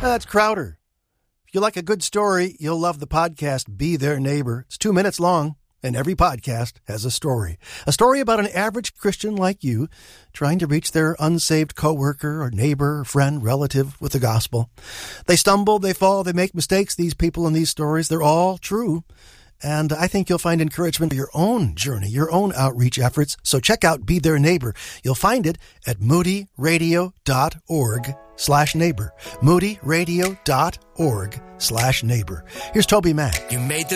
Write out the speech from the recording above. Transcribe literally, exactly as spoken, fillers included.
That's Crowder. If you like a good story, you'll love the podcast Be Their Neighbor. It's two minutes long, and every podcast has a story. A story about an average Christian like you trying to reach their unsaved coworker or neighbor, or friend, relative with the gospel. They stumble, they fall, they make mistakes. These people in these stories, they're all true. And I think you'll find encouragement for your own journey, your own outreach efforts. So check out Be Their Neighbor. You'll find it at moodyradio.org slash neighbor. moodyradio.org slash neighbor. Here's Toby Mac. You made the